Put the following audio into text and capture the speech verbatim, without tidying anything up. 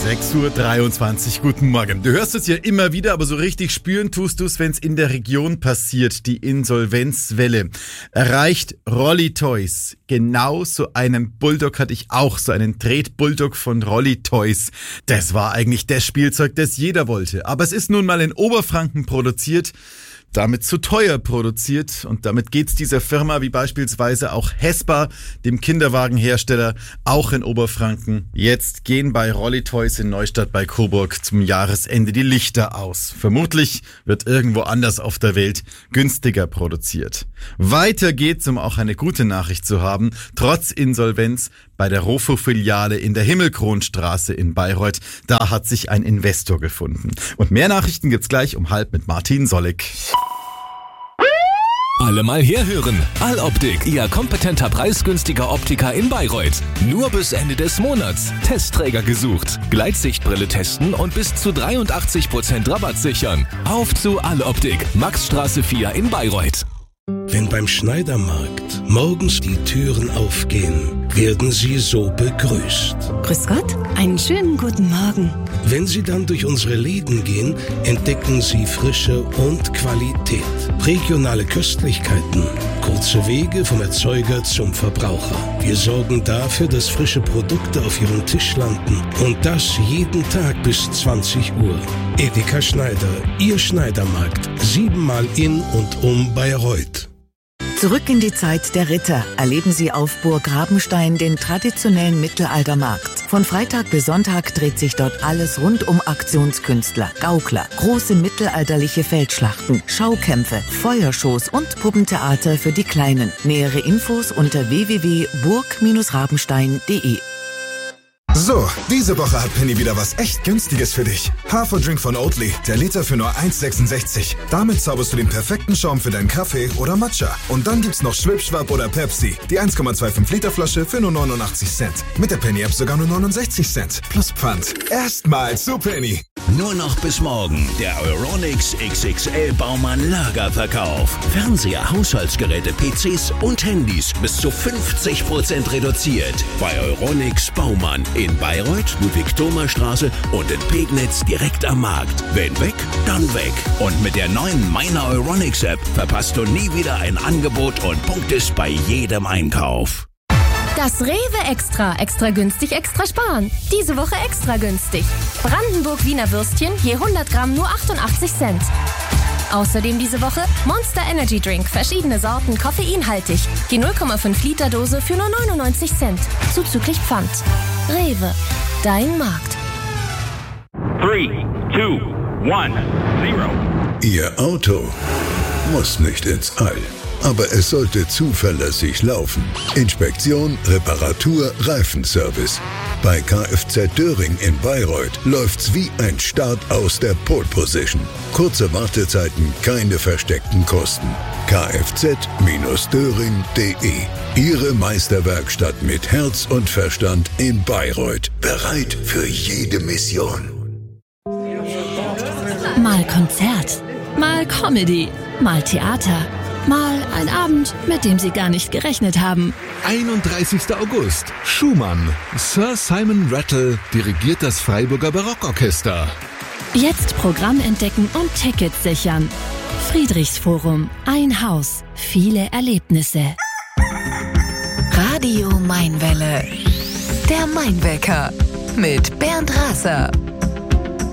sechs Uhr dreiundzwanzig, guten Morgen. Du hörst es ja immer wieder, aber so richtig spüren tust du es, wenn es in der Region passiert. Die Insolvenzwelle erreicht Rolli Toys. Genau so einen Bulldog hatte ich auch, so einen Tret-Bulldog von Rolli Toys. Das war eigentlich das Spielzeug, das jeder wollte. Aber es ist nun mal in Oberfranken produziert, damit zu teuer produziert, und damit geht's dieser Firma wie beispielsweise auch Hespa, dem Kinderwagenhersteller, auch in Oberfranken. Jetzt gehen bei Rolli Toys in Neustadt bei Coburg zum Jahresende die Lichter aus. Vermutlich wird irgendwo anders auf der Welt günstiger produziert. Weiter geht's, um auch eine gute Nachricht zu haben, trotz Insolvenz bei der Rofo-Filiale in der Himmelkronstraße in Bayreuth. Da hat sich ein Investor gefunden. Und mehr Nachrichten gibt's gleich um halb mit Martin Sollig. Alle mal herhören. Alloptik, Ihr kompetenter, preisgünstiger Optiker in Bayreuth. Nur bis Ende des Monats. Testträger gesucht. Gleitsichtbrille testen und bis zu dreiundachtzig Prozent Rabatt sichern. Auf zu Alloptik, Maxstraße vier in Bayreuth. Wenn beim Schneidermarkt morgens die Türen aufgehen, werden Sie so begrüßt. Grüß Gott, einen schönen guten Morgen. Wenn Sie dann durch unsere Läden gehen, entdecken Sie Frische und Qualität. Regionale Köstlichkeiten, kurze Wege vom Erzeuger zum Verbraucher. Wir sorgen dafür, dass frische Produkte auf Ihrem Tisch landen. Und das jeden Tag bis zwanzig Uhr. Edeka Schneider, Ihr Schneidermarkt. Siebenmal in und um Bayreuth. Zurück in die Zeit der Ritter erleben Sie auf Burg Rabenstein den traditionellen Mittelaltermarkt. Von Freitag bis Sonntag dreht sich dort alles rund um Aktionskünstler, Gaukler, große mittelalterliche Feldschlachten, Schaukämpfe, Feuershows und Puppentheater für die Kleinen. Nähere Infos unter w w w punkt burg rabenstein punkt de. So, diese Woche hat Penny wieder was echt Günstiges für dich. Haferdrink von Oatly, der Liter für nur eins Komma sechsundsechzig. Damit zauberst du den perfekten Schaum für deinen Kaffee oder Matcha. Und dann gibt's noch Schwipschwap oder Pepsi, die eins Komma fünfundzwanzig Liter Flasche für nur neunundachtzig Cent. Mit der Penny-App sogar nur neunundsechzig Cent. Plus Pfand. Erstmal zu Penny. Nur noch bis morgen der Euronics X X L Baumann Lagerverkauf. Fernseher, Haushaltsgeräte, P Cs und Handys bis zu fünfzig Prozent reduziert. Bei Euronics Baumann in Bayreuth, Ludwig-Thoma-Straße und in Pegnitz direkt am Markt. Wenn weg, dann weg. Und mit der neuen Meiner Euronics App verpasst du nie wieder ein Angebot und punktest bei jedem Einkauf. Das Rewe Extra. Extra günstig, extra sparen. Diese Woche extra günstig. Brandenburg-Wiener Würstchen je hundert Gramm nur achtundachtzig Cent. Außerdem diese Woche Monster Energy Drink. Verschiedene Sorten, koffeinhaltig. Die null Komma fünf Liter Dose für nur neunundneunzig Cent. Zuzüglich Pfand. Rewe. Dein Markt. drei, zwei, eins, null. Ihr Auto muss nicht ins All, aber es sollte zuverlässig laufen. Inspektion, Reparatur, Reifenservice. Bei Kfz Döring in Bayreuth läuft's wie ein Start aus der Pole Position. Kurze Wartezeiten, keine versteckten Kosten. kfz Döring punkt de. Ihre Meisterwerkstatt mit Herz und Verstand in Bayreuth. Bereit für jede Mission. Mal Konzert, mal Comedy, mal Theater, mal ein Abend, mit dem Sie gar nicht gerechnet haben. einunddreißigster August. Schumann. Sir Simon Rattle dirigiert das Freiburger Barockorchester. Jetzt Programm entdecken und Tickets sichern. Friedrichsforum. Ein Haus. Viele Erlebnisse. Radio Mainwelle. Der Mainwecker mit Bernd Rasser.